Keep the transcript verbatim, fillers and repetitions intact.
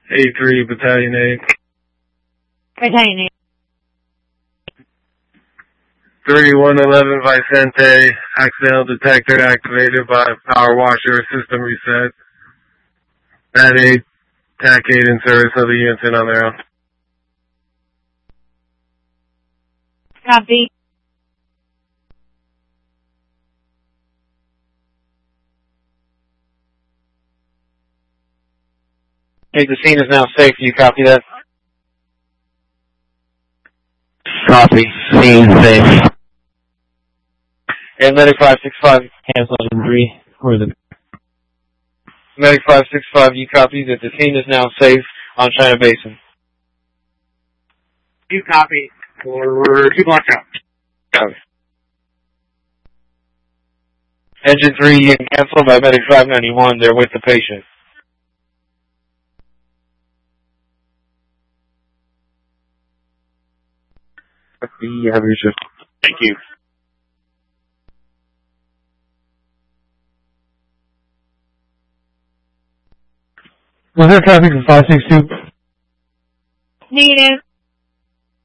A three, Battalion eight. Battalion eight. three one eleven Vicente, accidental detector activated by power washer system reset. That eight, T A C eight in service of the units in on their own. Copy. Okay, the scene is now safe. Do you copy that? Copy. Scene safe. And Medic five six five. Cancel in three for the... Medic five six five, you copy that the scene is now safe on China Basin. You copy. For two blocks out. Copy. Engine three, you can cancel by Medic five ninety-one. They're with the patient. You have your shift. Thank you. Was there traffic for five six two? Negative.